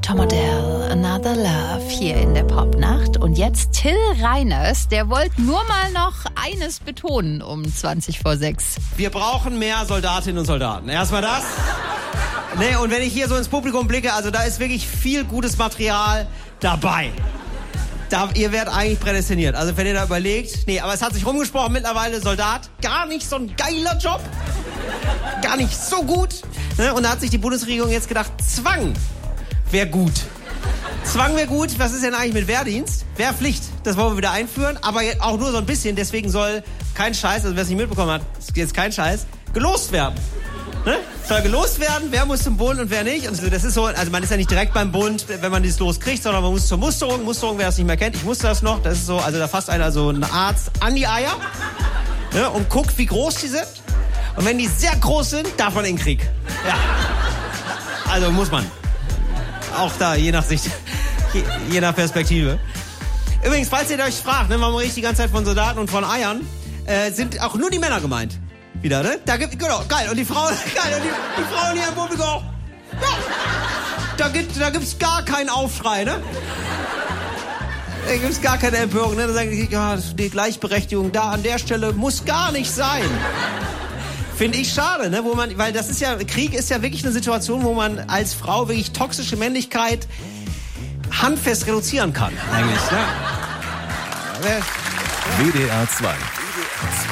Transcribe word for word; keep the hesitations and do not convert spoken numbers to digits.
Tom Odell, Another Love hier in der Popnacht. Und jetzt Till Reiners, der wollte nur mal noch eines betonen um zwanzig vor sechs. Wir brauchen mehr Soldatinnen und Soldaten. Erstmal das. Nee, und wenn ich hier so ins Publikum blicke, also da ist wirklich viel gutes Material dabei. Da, ihr werdet eigentlich prädestiniert. Also wenn ihr da überlegt, nee, aber es hat sich rumgesprochen mittlerweile, Soldat, gar nicht so ein geiler Job. Gar nicht so gut. Und da hat sich die Bundesregierung jetzt gedacht, Zwang wäre gut. Zwang wäre gut. Was ist denn eigentlich mit Wehrdienst? Wehrpflicht, das wollen wir wieder einführen, aber auch nur so ein bisschen. Deswegen soll kein Scheiß, also wer es nicht mitbekommen hat, ist jetzt kein Scheiß, gelost werden. Ne? Soll gelost werden, wer muss zum Bund und wer nicht. Und das ist so, also man ist ja nicht direkt beim Bund, wenn man dieses Los kriegt, sondern man muss zur Musterung. Musterung, wer das nicht mehr kennt, ich musste das noch. Das ist so, also da fasst einer so ein Arzt an die Eier, ne, und guckt, wie groß die sind. Und wenn die sehr groß sind, darf man in den Krieg. Ja. Also muss man. Auch da, je nach Sicht, je, je nach Perspektive. Übrigens, falls ihr euch fragt, ne, warum rede ich die ganze Zeit von Soldaten und von Eiern, äh, sind auch nur die Männer gemeint. Wieder, ne? Da gibt, genau, geil. Und die Frauen, geil. Und die, die Frauen hier im Publikum auch. Ja. Da gibt, da gibt's gar keinen Aufschrei, ne? Da gibt's gar keine Empörung, ne? Da sagen die, ja, die Gleichberechtigung da an der Stelle muss gar nicht sein. Finde ich schade, ne? Wo man, weil das ist ja, Krieg ist ja wirklich eine Situation, wo man als Frau wirklich toxische Männlichkeit handfest reduzieren kann, eigentlich, ne? W D R zwei